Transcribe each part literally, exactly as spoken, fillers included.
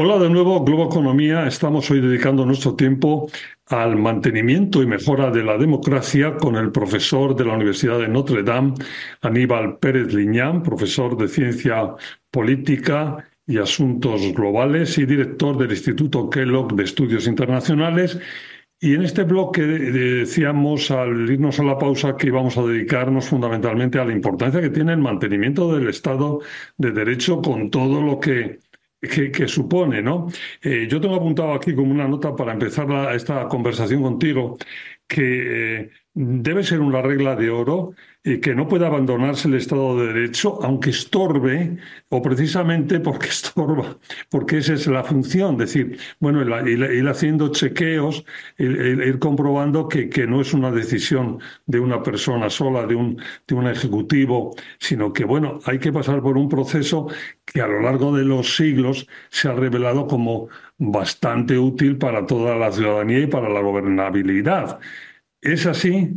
Hola de nuevo, Globo Economía. Estamos hoy dedicando nuestro tiempo al mantenimiento y mejora de la democracia con el profesor de la Universidad de Notre Dame, Aníbal Pérez Liñán, profesor de Ciencia Política y Asuntos Globales y director del Instituto Kellogg de Estudios Internacionales. Y en este bloque eh, decíamos al irnos a la pausa que íbamos a dedicarnos fundamentalmente a la importancia que tiene el mantenimiento del Estado de Derecho con todo lo que, que, que supone, ¿no? Eh, yo tengo apuntado aquí como una nota para empezar la- esta conversación contigo que eh, debe ser una regla de oro y que no puede abandonarse el Estado de Derecho, aunque estorbe, o precisamente porque estorba, porque esa es la función, decir, bueno, el- ir, ir haciendo chequeos, ir, ir- ir comprobando que, que no es una decisión de una persona sola, de un, de un ejecutivo, sino que, bueno, hay que pasar por un proceso que a lo largo de los siglos se ha revelado como bastante útil para toda la ciudadanía y para la gobernabilidad. ¿Es así?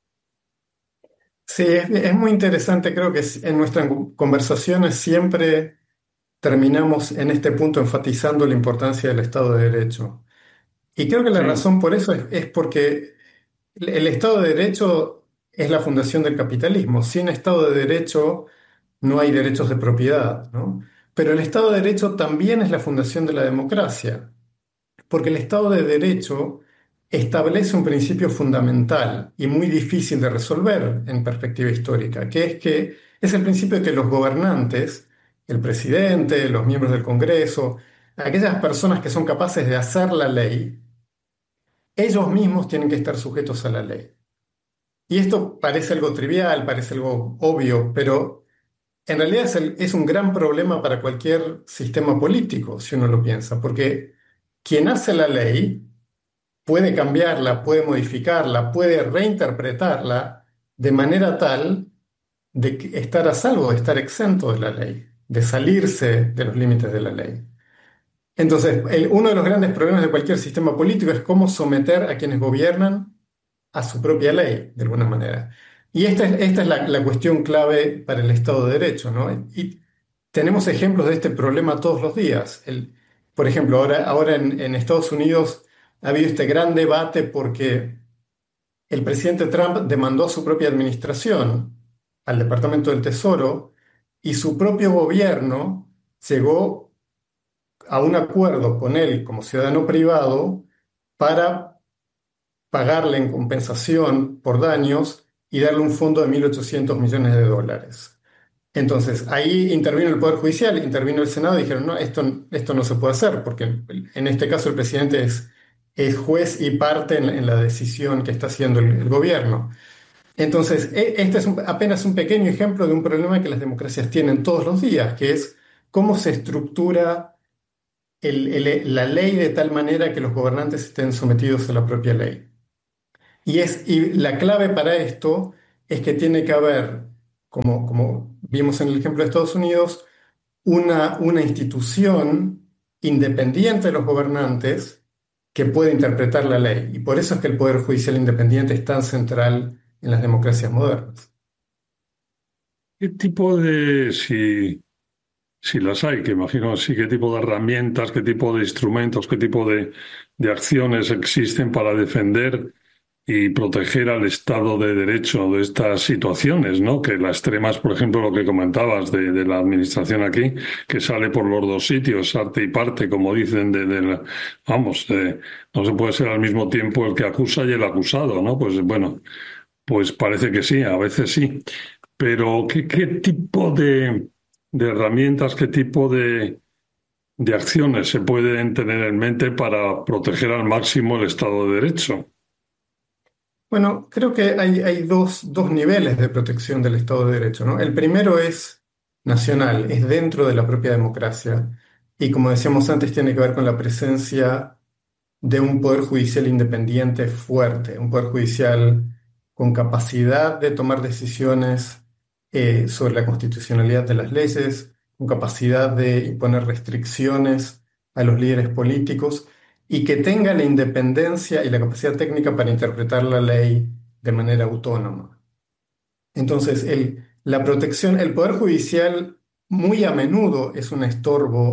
Sí, es, es muy interesante. Creo que s- en nuestras conversaciones siempre terminamos en este punto enfatizando la importancia del Estado de Derecho. Y creo que la Sí. razón por eso es, es porque el el Estado de Derecho es la fundación del capitalismo. Sin Estado de Derecho no hay derechos de propiedad, ¿no? Pero el Estado de Derecho también es la fundación de la democracia. Porque el Estado de Derecho establece un principio fundamental y muy difícil de resolver en perspectiva histórica, que es que es el principio de que los gobernantes, el presidente, los miembros del Congreso, aquellas personas que son capaces de hacer la ley, ellos mismos tienen que estar sujetos a la ley. Y esto parece algo trivial, parece algo obvio, pero en realidad es, el- es un gran problema para cualquier sistema político, si uno lo piensa, porque quien hace la ley puede cambiarla, puede modificarla, puede reinterpretarla de manera tal de que estar a salvo, de estar exento de la ley, de salirse de los límites de la ley. Entonces, el- uno de los grandes problemas de cualquier sistema político es cómo someter a quienes gobiernan a su propia ley, de alguna manera. Y esta es, esta es la, la cuestión clave para el Estado de Derecho, ¿no? Y tenemos ejemplos de este problema todos los días. El- por ejemplo, ahora, ahora en, en Estados Unidos ha habido este gran debate porque el presidente Trump demandó a su propia administración, al Departamento del Tesoro, y su propio gobierno llegó a un acuerdo con él como ciudadano privado para pagarle en compensación por daños y darle un fondo de mil ochocientos millones de dólares. Entonces, ahí intervino el Poder Judicial, intervino el Senado y dijeron, no, esto, esto no se puede hacer, porque en este caso el presidente es, es juez y parte en, en la decisión que está haciendo el, el gobierno. Entonces, e- este es un- apenas un pequeño ejemplo de un problema que las democracias tienen todos los días, que es cómo se estructura el- el- la ley de tal manera que los gobernantes estén sometidos a la propia ley. Y, es, y la clave para esto es que tiene que haber, como, como vimos en el ejemplo de Estados Unidos, una, una institución independiente de los gobernantes que puede interpretar la ley. Y por eso es que el Poder Judicial independiente es tan central en las democracias modernas. ¿Qué tipo de, si, si las hay, que imagino sí, qué tipo de herramientas, qué tipo de instrumentos, qué tipo de, de acciones existen para defender y proteger al Estado de Derecho de estas situaciones, ¿no? Que las extremas, por ejemplo, lo que comentabas de, de la administración aquí, que sale por los dos sitios, arte y parte, como dicen, de, de la- vamos, eh, no se puede ser al mismo tiempo el que acusa y el acusado, ¿no? Pues bueno, pues parece que sí, a veces sí. Pero ¿qué, qué tipo de, de herramientas, qué tipo de, de acciones se pueden tener en mente para proteger al máximo el Estado de Derecho? Bueno, creo que hay, hay dos, dos niveles de protección del Estado de Derecho, ¿no? El primero es nacional, es dentro de la propia democracia. Y como decíamos antes, tiene que ver con la presencia de un poder judicial independiente fuerte, un poder judicial con capacidad de tomar decisiones eh, sobre la constitucionalidad de las leyes, con capacidad de imponer restricciones a los líderes políticos y que tenga la independencia y la capacidad técnica para interpretar la ley de manera autónoma. Entonces, el, la protección, el poder judicial muy a menudo es un estorbo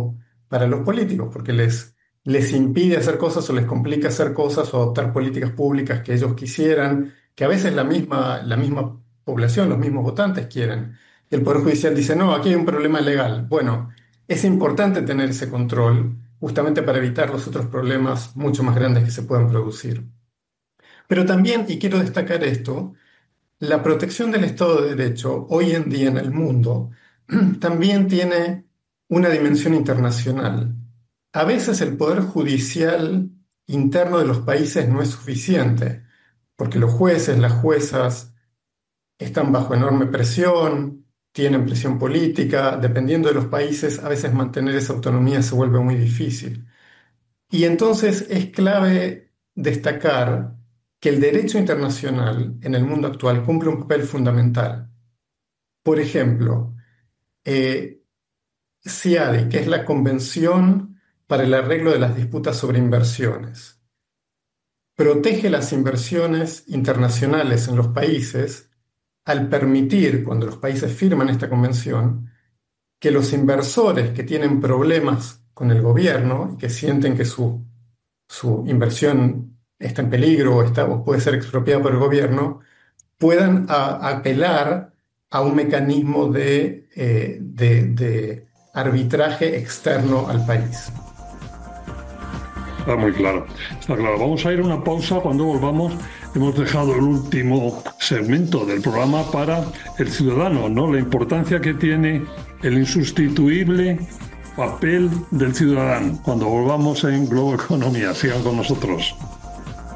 para los políticos, porque les, les impide hacer cosas o les complica hacer cosas o adoptar políticas públicas que ellos quisieran, que a veces la misma, la misma población, los mismos votantes quieren. Y el Poder Judicial dice, no, aquí hay un problema legal. Bueno, es importante tener ese control justamente para evitar los otros problemas mucho más grandes que se puedan producir. Pero también, y quiero destacar esto, la protección del Estado de Derecho hoy en día en el mundo también tiene una dimensión internacional. A veces el poder judicial interno de los países no es suficiente, porque los jueces, las juezas están bajo enorme presión, tienen presión política, dependiendo de los países, a veces mantener esa autonomía se vuelve muy difícil. Y entonces es clave destacar que el derecho internacional en el mundo actual cumple un papel fundamental. Por ejemplo, eh, CIADI, que es la Convención para el Arreglo de las Disputas sobre Inversiones, protege las inversiones internacionales en los países al permitir, cuando los países firman esta convención, que los inversores que tienen problemas con el gobierno y que sienten que su, su inversión está en peligro o, está, o puede ser expropiada por el gobierno, puedan a- apelar a un mecanismo de, eh, de, de arbitraje externo al país. Está muy claro, está claro. Vamos a ir a una pausa. Cuando volvamos, hemos dejado el último segmento del programa para el ciudadano, ¿no? La importancia que tiene el insustituible papel del ciudadano. Cuando volvamos en Globo Economía, sigan con nosotros.